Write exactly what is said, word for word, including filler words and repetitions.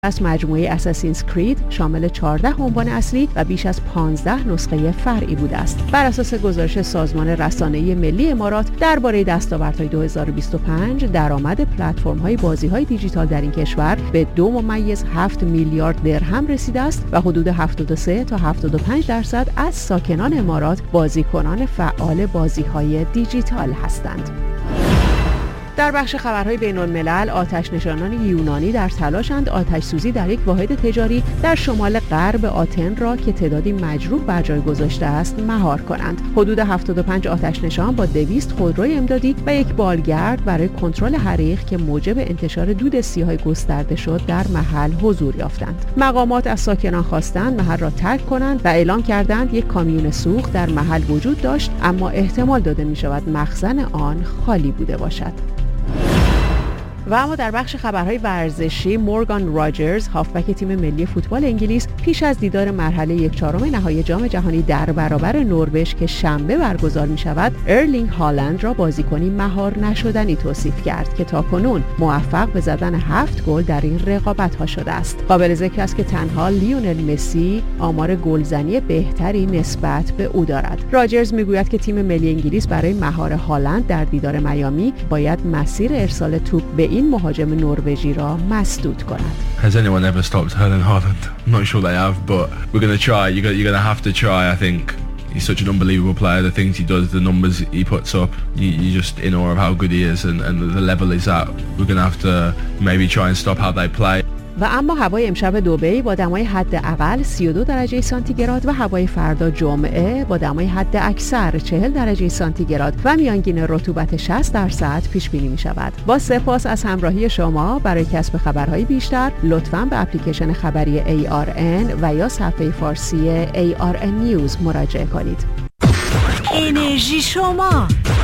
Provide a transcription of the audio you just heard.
از مجموعه اساسینز کرید شامل چهارده عنوان اصلی و بیش از پانزده نسخه فرعی بوده است. بر اساس گزارش سازمان رسانه‌ای ملی امارات درباره دستاوردهای دو هزار و بیست و پنج، درآمد پلتفرم‌های بازی‌های دیجیتال در این کشور به دو ممیز هفت میلیارد درهم رسیده است و حدود هفتاد و سه تا هفتاد و پنج درصد از ساکنان امارات بازیکنان فعال بازی‌های دیجیتال هستند. در بخش خبرهای بین‌الملل، آتش‌نشانان یونانی در تلاشند آتش سوزی در یک واحد تجاری در شمال غرب آتن را که تعدادی مجروح بر جای گذاشته است مهار کنند. حدود هفتاد و پنج آتش‌نشان با دویست خودروی امدادی و یک بالگرد برای کنترل حریق که موجب انتشار دود سیاه گسترده شد در محل حضور یافتند. مقامات از ساکنان خواستند محل را ترک کنند و اعلام کردند یک کامیون سوخت در محل وجود داشت، اما احتمال داده می‌شود مخزن آن خالی بوده باشد. و اما در بخش خبرهای ورزشی، مورگان راجرز هافبک تیم ملی فوتبال انگلیس پیش از دیدار مرحله یک چهارم نهایی جام جهانی در برابر نروژ که شنبه برگزار می شود، ارلینگ هالند را بازیکنی مهار نشدنی توصیف کرد که تاکنون موفق به زدن هفت گل در این رقابت‌ها شده است. قابل ذکر است که تنها لیونل مسی آمار گلزنی بهتری نسبت به او دارد. راجرز میگوید که تیم ملی انگلیس برای مهار هالند در دیدار میامی باید مسیر ارسال توپ به این مهاجم نروژی را مسدود کند. Has anyone ever stopped Erling Haaland? I'm not sure they have, but we're going to try. You're going, you're going to have to try, I think. He's such an unbelievable player. The things he does, the numbers he puts up, you, you're just in awe of how good he is and, and the level he's at. We're going to have to maybe try and stop how they play. و اما هوای امشب دبی با دمای حداقل سی و دو درجه سانتیگراد و هوای فردا جمعه با دمای حد اکثر چهل درجه سانتیگراد و میانگین رطوبت شصت درصد پیش بینی می شود. با سپاس از همراهی شما. برای کسب خبرهای بیشتر لطفاً به اپلیکیشن خبری ای آر ان و یا صفحه فارسی ای آر ان نیوز مراجعه کنید. انرژی شما